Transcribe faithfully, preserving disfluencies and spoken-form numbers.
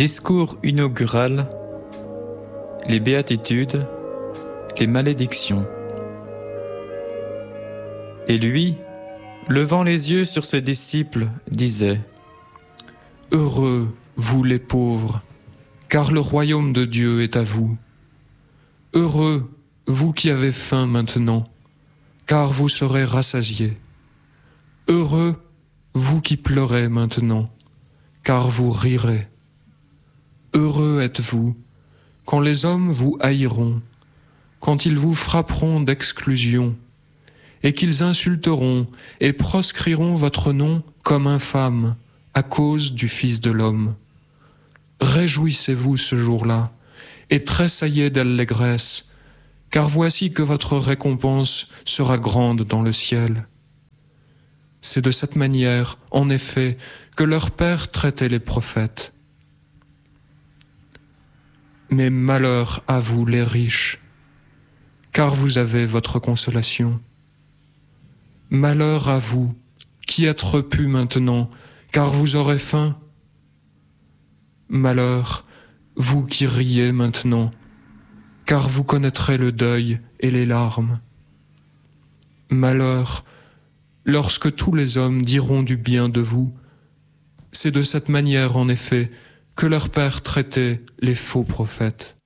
Discours inaugural, les béatitudes, les malédictions. Et lui, levant les yeux sur ses disciples, disait : Heureux, vous les pauvres, car le royaume de Dieu est à vous. Heureux, vous qui avez faim maintenant, car vous serez rassasiés. Heureux, vous qui pleurez maintenant, car vous rirez. Heureux êtes-vous, quand les hommes vous haïront, quand ils vous frapperont d'exclusion, et qu'ils insulteront et proscriront votre nom comme infâme à cause du Fils de l'homme. Réjouissez-vous ce jour-là, et tressaillez d'allégresse, car voici que votre récompense sera grande dans le ciel. C'est de cette manière, en effet, que leur Père traitait les prophètes. Mais malheur à vous les riches, car vous avez votre consolation. Malheur à vous, qui êtes repus maintenant, car vous aurez faim. Malheur, vous qui riez maintenant, car vous connaîtrez le deuil et les larmes. Malheur, lorsque tous les hommes diront du bien de vous. C'est de cette manière, en effet, que leur Père traitait les faux prophètes.